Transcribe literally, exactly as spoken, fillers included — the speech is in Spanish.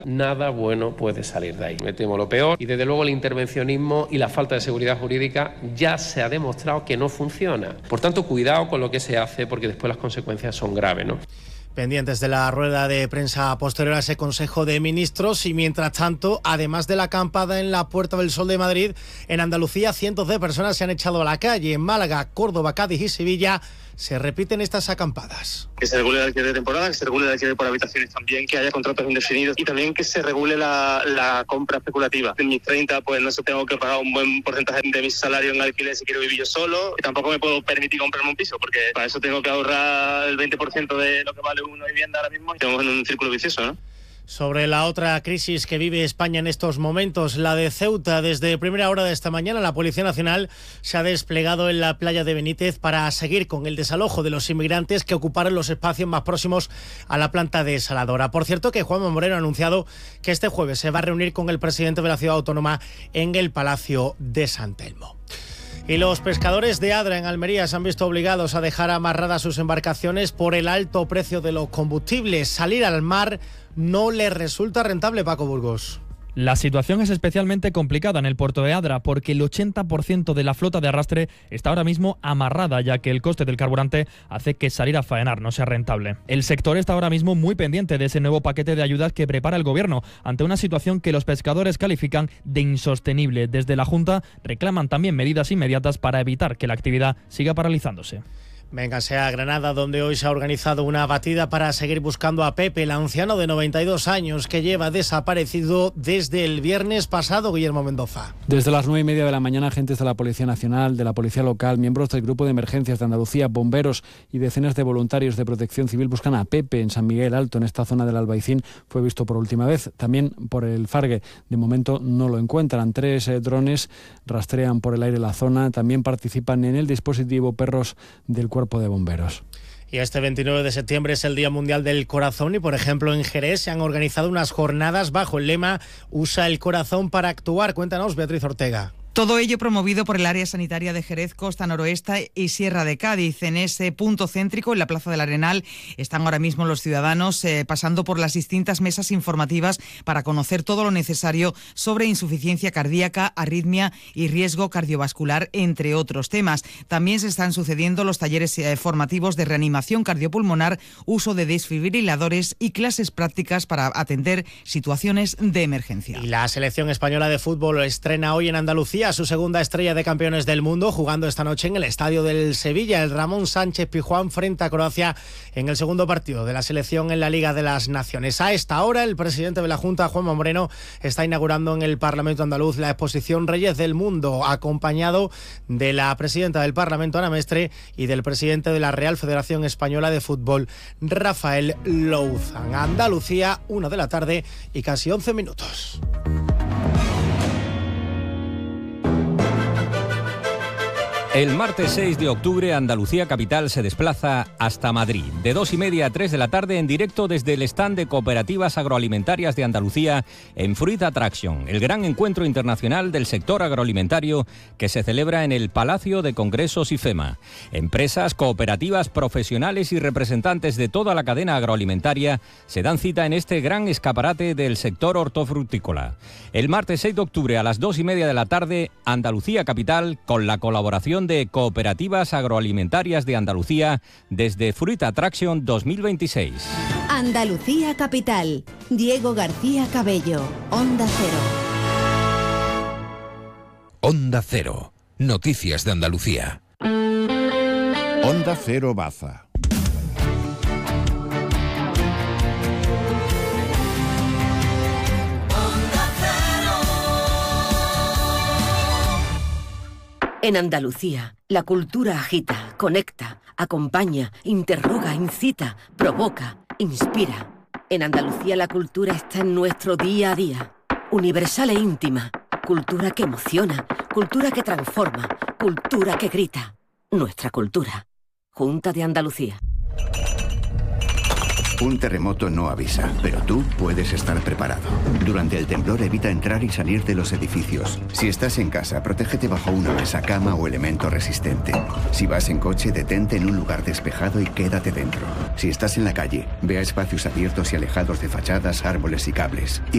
Nada bueno puede salir de ahí. Me temo lo peor y desde luego el intervencionismo y la falta de seguridad jurídica ya se ha demostrado que no funciona. Por tanto, cuidado con lo que se hace porque después las consecuencias son graves, ¿no? Pendientes de la rueda de prensa posterior a ese Consejo de Ministros y mientras tanto, además de la acampada en la Puerta del Sol de Madrid, en Andalucía cientos de personas se han echado a la calle. En Málaga, Córdoba, Cádiz y Sevilla se repiten estas acampadas. Que se regule el alquiler de temporada, que se regule el alquiler por habitaciones también, que haya contratos indefinidos y también que se regule la, la compra especulativa. En mis treinta, pues no sé, tengo que pagar un buen porcentaje de mi salario en alquiler si quiero vivir yo solo. Y tampoco me puedo permitir comprarme un piso porque para eso tengo que ahorrar el veinte por ciento de lo que vale una vivienda ahora mismo. Estamos en un círculo vicioso, ¿no? Sobre la otra crisis que vive España en estos momentos, la de Ceuta. Desde primera hora de esta mañana, la Policía Nacional se ha desplegado en la playa de Benítez para seguir con el desalojo de los inmigrantes que ocuparon los espacios más próximos a la planta desaladora. Por cierto, que Juanma Moreno ha anunciado que este jueves se va a reunir con el presidente de la ciudad autónoma en el Palacio de San Telmo. Y los pescadores de Adra, en Almería, se han visto obligados a dejar amarradas sus embarcaciones por el alto precio de los combustibles. Salir al mar no les resulta rentable, Paco Burgos. La situación es especialmente complicada en el puerto de Adra porque el ochenta por ciento de la flota de arrastre está ahora mismo amarrada, ya que el coste del carburante hace que salir a faenar no sea rentable. El sector está ahora mismo muy pendiente de ese nuevo paquete de ayudas que prepara el gobierno ante una situación que los pescadores califican de insostenible. Desde la Junta reclaman también medidas inmediatas para evitar que la actividad siga paralizándose. Véngase a Granada, donde hoy se ha organizado una batida para seguir buscando a Pepe, el anciano de noventa y dos años que lleva desaparecido desde el viernes pasado. Guillermo Mendoza. Desde las nueve y media de la mañana, agentes de la Policía Nacional, de la Policía Local, miembros del Grupo de Emergencias de Andalucía, bomberos y decenas de voluntarios de Protección Civil buscan a Pepe en San Miguel Alto, en esta zona del Albaicín. Fue visto por última vez, también por el Fargue. De momento no lo encuentran. Tres eh, drones rastrean por el aire la zona. También participan en el dispositivo perros del Cuerpo de Bomberos. Y este veintinueve de septiembre es el Día Mundial del Corazón y, por ejemplo, en Jerez se han organizado unas jornadas bajo el lema Usa el corazón para actuar. Cuéntanos, Beatriz Ortega. Todo ello promovido por el Área Sanitaria de Jerez, Costa Noroeste y Sierra de Cádiz. En ese punto céntrico, en la Plaza del Arenal, están ahora mismo los ciudadanos eh, pasando por las distintas mesas informativas para conocer todo lo necesario sobre insuficiencia cardíaca, arritmia y riesgo cardiovascular, entre otros temas. También se están sucediendo los talleres eh, formativos de reanimación cardiopulmonar, uso de desfibriladores y clases prácticas para atender situaciones de emergencia. Y la selección española de fútbol estrena hoy en Andalucía a su segunda estrella de campeones del mundo, jugando esta noche en el estadio del Sevilla. El Ramón Sánchez Pizjuán frente a Croacia en el segundo partido de la selección en la Liga de las Naciones. A esta hora, el presidente de la Junta, Juanma Moreno, está inaugurando en el Parlamento andaluz la exposición Reyes del Mundo, acompañado de la presidenta del Parlamento, Ana Mestre, y del presidente de la Real Federación Española de Fútbol, Rafael Louzán. Andalucía, una de la tarde y casi once minutos. El martes seis de octubre, Andalucía Capital se desplaza hasta Madrid. De dos y media a tres de la tarde, en directo desde el stand de Cooperativas Agroalimentarias de Andalucía en Fruit Attraction, el gran encuentro internacional del sector agroalimentario que se celebra en el Palacio de Congresos IFEMA. Empresas, cooperativas, profesionales y representantes de toda la cadena agroalimentaria se dan cita en este gran escaparate del sector hortofrutícola. El martes seis de octubre a las dos y media de la tarde, Andalucía Capital, con la colaboración de Cooperativas Agroalimentarias de Andalucía desde Fruit Attraction dos mil veintiséis. Andalucía Capital. Diego García Cabello. Onda Cero. Onda Cero. Noticias de Andalucía. Onda Cero Baza. En Andalucía, la cultura agita, conecta, acompaña, interroga, incita, provoca, inspira. En Andalucía la cultura está en nuestro día a día. Universal e íntima. Cultura que emociona, cultura que transforma, cultura que grita. Nuestra cultura. Junta de Andalucía. Un terremoto no avisa, pero tú puedes estar preparado. Durante el temblor evita entrar y salir de los edificios. Si estás en casa, protégete bajo una mesa, cama o elemento resistente. Si vas en coche, detente en un lugar despejado y quédate dentro. Si estás en la calle, ve a espacios abiertos y alejados de fachadas, árboles y cables. Y